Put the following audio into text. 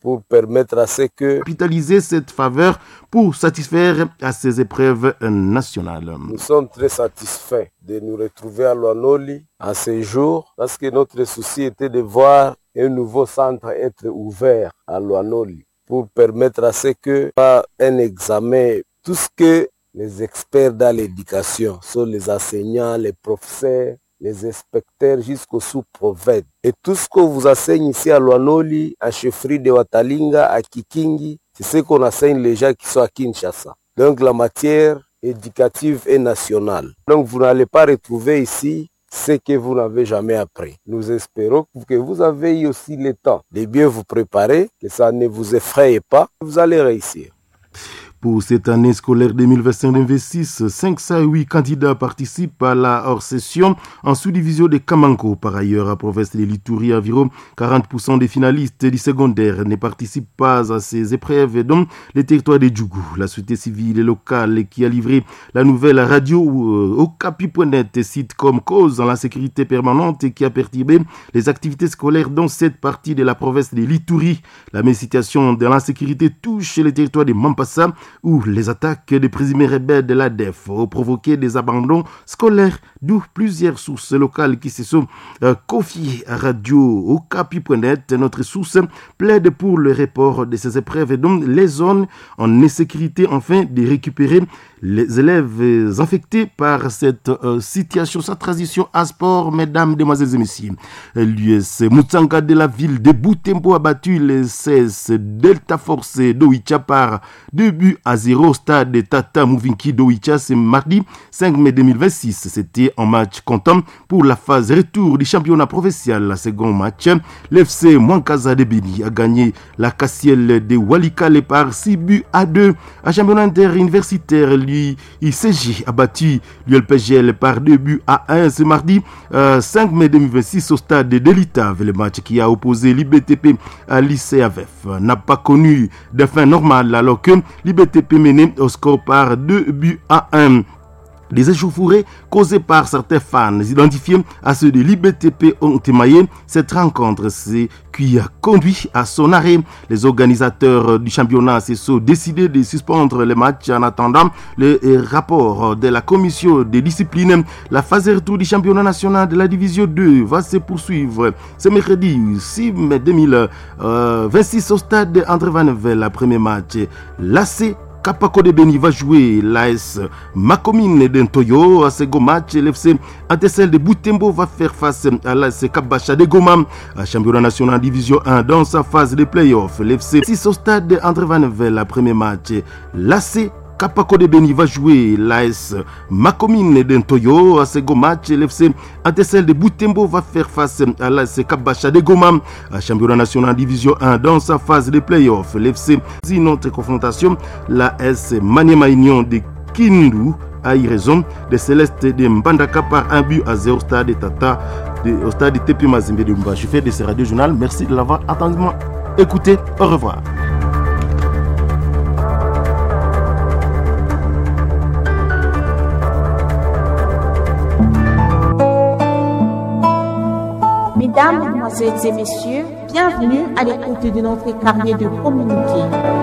pour permettre à ce que capitaliser cette faveur pour satisfaire à ces épreuves nationales. Nous sommes très satisfaits de nous retrouver à Lwanoli en ce jour parce que notre souci était de voir un nouveau centre être ouvert à Lwanoli pour permettre à ce que par un examen, tout ce que les experts dans l'éducation, sont les enseignants, les professeurs, les inspecteurs jusqu'au sous-prophète. Et tout ce qu'on vous enseigne ici à Lwanoli, à chefferie de Watalinga, à Kikingi, c'est ce qu'on enseigne les gens qui sont à Kinshasa. Donc la matière éducative est nationale. Donc vous n'allez pas retrouver ici ce que vous n'avez jamais appris. Nous espérons que vous avez eu aussi le temps de bien vous préparer, que ça ne vous effraie pas, vous allez réussir. Pour cette année scolaire 2025-2026, 508 candidats participent à la hors-session en sous-division de Kamango. Par ailleurs, à province de l'Ituri, environ 40% des finalistes du secondaire ne participent pas à ces épreuves, dont les territoires de Djougou. La société civile et locale qui a livré la nouvelle radio au Capi.net cite comme cause la sécurité permanente qui a perturbé les activités scolaires dans cette partie de la province de l'Ituri. La même situation de l'insécurité touche les territoires de Mampassa, où les attaques des présumés rebelles de l'ADF ont provoqué des abandons scolaires, d'où plusieurs sources locales qui se sont confiées à Radio Okapi.net. Notre source plaide pour le report de ces épreuves dans les zones en insécurité, afin de récupérer les élèves infectés par cette situation. Sa transition à sport, mesdames, demoiselles et messieurs. L'US Mutsanga de la ville de Butembo a battu les 16 Delta Force d'Oicha par 2-0 au stade de Tata Mouvinki d'Oicha ce mardi 5 mai 2026. C'était un match comptant pour la phase retour du championnat provincial. Le second match, l'FC Mwankaza de Beni a gagné la Cassiel de Walikale par 6-2. À championnat interuniversitaire, l'ICG a battu l'ULPGL par 2-1 ce mardi 5 mai 2026 au stade de Delitave. Le match qui a opposé l'IBTP à l'ICAVF n'a pas connu de fin normale, alors que l'IBTP menait au score par 2-1. Des échauffourées causées par certains fans identifiés à ceux de l'IBTP ont émaillé cette rencontre, ce qui a conduit à son arrêt. Les organisateurs du championnat se sont décidés de suspendre le match en attendant le rapport de la commission de discipline. La phase retour du championnat national de la division 2 va se poursuivre ce mercredi 6 mai 2026 au stade André Vanevel. Le premier match, l'AC Kapako de Beni va jouer l'AS Makomine d'Entoyo. À ce second match, l'FC Antecel de Butembo va faire face à l'AS Kabacha de Goma. À championnat national division 1 dans sa phase de play-off, l'FC 6 au stade André Vanevel. Le premier match, l'AC Kapako de Beni va jouer l'AS Makomine d'Entoyo. À ce second match, l'FC Antecel de Butembo va faire face à l'AS Kabacha de Goma. À championnat national division 1 dans sa phase de play-off, l'FC une autre confrontation, l'AS Maniema Union de Kindu a eu raison de Céleste de Mbandaka par 1-0 au stade de Tata, au stade de TP Mazembe de Mba. Je fais de ce radio journal. Merci de l'avoir attentivement écouté. Au revoir. Mesdames, Mesdemoiselles et Messieurs, bienvenue à l'écoute de notre carnet de communiqué.